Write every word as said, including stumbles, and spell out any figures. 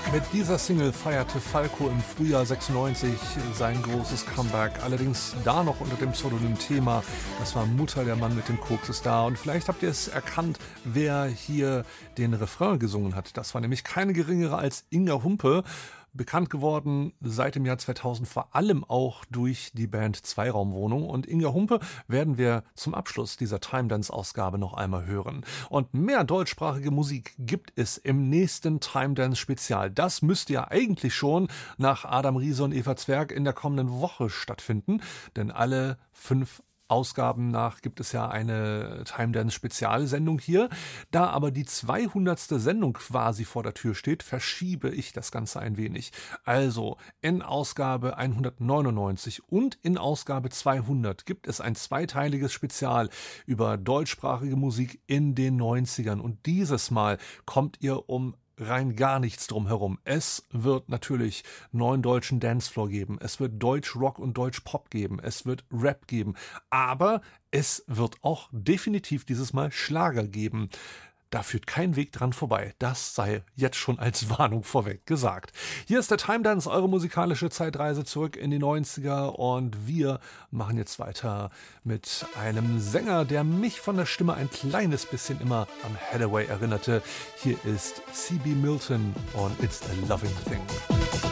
Mit dieser Single feierte Falco im Frühjahr sechsundneunzig sein großes Comeback. Allerdings da noch unter dem Pseudonym Thema. Das war Mutter, der Mann mit dem Koks ist da. Und vielleicht habt ihr es erkannt, wer hier den Refrain gesungen hat. Das war nämlich keine geringere als Inga Humpe. Bekannt geworden seit dem Jahr zweitausend vor allem auch durch die Band Zweiraumwohnung. Und Inga Humpe werden wir zum Abschluss dieser Time-Dance-Ausgabe noch einmal hören. Und mehr deutschsprachige Musik gibt es im nächsten Time-Dance-Spezial. Das müsste ja eigentlich schon nach Adam Riese und Eva Zwerg in der kommenden Woche stattfinden. Denn alle fünf Ausgaben nach gibt es ja eine Time-Dance-Spezialsendung hier. Da aber die zweihundertste Sendung quasi vor der Tür steht, verschiebe ich das Ganze ein wenig. Also in Ausgabe hundertneunundneunzig und in Ausgabe zweihundert gibt es ein zweiteiliges Spezial über deutschsprachige Musik in den neunzigern. Und dieses Mal kommt ihr um rein gar nichts drum herum. Es wird natürlich neuen deutschen Dancefloor geben. Es wird Deutsch-Rock und Deutsch-Pop geben. Es wird Rap geben. Aber es wird auch definitiv dieses Mal Schlager geben. Da führt kein Weg dran vorbei. Das sei jetzt schon als Warnung vorweg gesagt. Hier ist der Time Dance, eure musikalische Zeitreise zurück in die neunziger. Und wir machen jetzt weiter mit einem Sänger, der mich von der Stimme ein kleines bisschen immer an Hathaway erinnerte. Hier ist C B Milton und It's a Loving Thing.